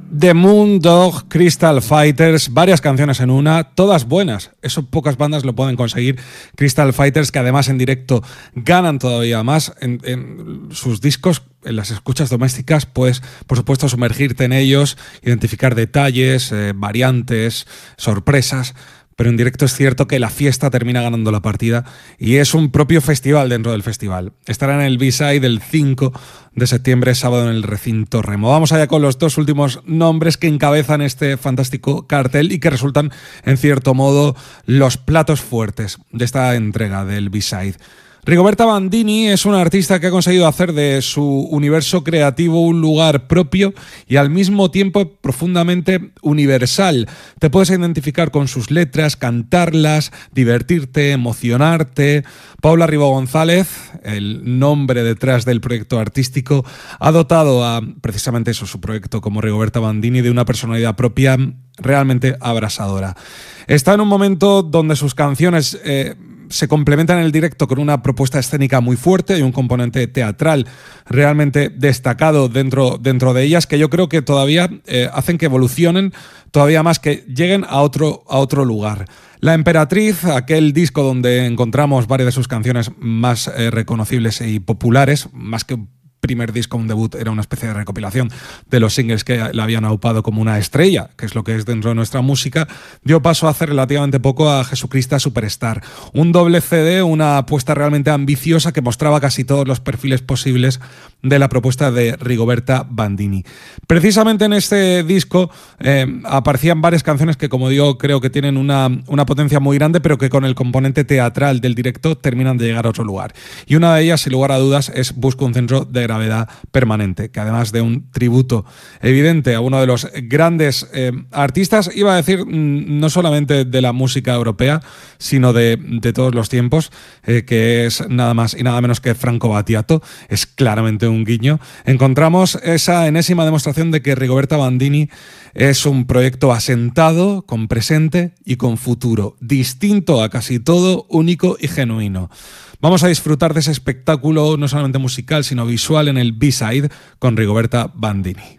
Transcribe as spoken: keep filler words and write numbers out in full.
The Moon Dog, Crystal Fighters, varias canciones en una, todas buenas. Eso pocas bandas lo pueden conseguir. Crystal Fighters, que además en directo ganan todavía más en, en sus discos. En las escuchas domésticas, pues, por supuesto, sumergirte en ellos, identificar detalles, eh, variantes, sorpresas. Pero en directo es cierto que la fiesta termina ganando la partida y es un propio festival dentro del festival. Estará en el B-Side del cinco de septiembre, sábado, en el recinto Remo. Vamos allá con los dos últimos nombres que encabezan este fantástico cartel y que resultan, en cierto modo, los platos fuertes de esta entrega del B-Side. Rigoberta Bandini es una artista que ha conseguido hacer de su universo creativo un lugar propio y al mismo tiempo profundamente universal. Te puedes identificar con sus letras, cantarlas, divertirte, emocionarte. Paula Ribó González, el nombre detrás del proyecto artístico, ha dotado a precisamente eso, su proyecto como Rigoberta Bandini, de una personalidad propia realmente abrasadora. Está en un momento donde sus canciones Eh, se complementan en el directo con una propuesta escénica muy fuerte y un componente teatral realmente destacado dentro, dentro de ellas, que yo creo que todavía eh, hacen que evolucionen todavía más, que lleguen a otro, a otro lugar. La Emperatriz, aquel disco donde encontramos varias de sus canciones más eh, reconocibles y populares, más que primer disco, un debut, era una especie de recopilación de los singles que la habían aupado como una estrella, que es lo que es dentro de nuestra música, dio paso hace relativamente poco a Jesucristo Superstar. Un doble C D, una apuesta realmente ambiciosa que mostraba casi todos los perfiles posibles de la propuesta de Rigoberta Bandini. Precisamente en este disco eh, aparecían varias canciones que, como digo, creo que tienen una, una potencia muy grande, pero que con el componente teatral del directo terminan de llegar a otro lugar. Y una de ellas, sin lugar a dudas, es Busco un centro de gravedad permanente, que además de un tributo evidente a uno de los grandes eh, artistas, iba a decir, mm, no solamente de la música europea, sino de, de todos los tiempos, eh, que es nada más y nada menos que Franco Battiato. Es claramente un guiño. Encontramos esa enésima demostración de que Rigoberta Bandini es un proyecto asentado, con presente y con futuro, distinto a casi todo, único y genuino. Vamos a disfrutar de ese espectáculo, no solamente musical, sino visual, en el B-Side con Rigoberta Bandini.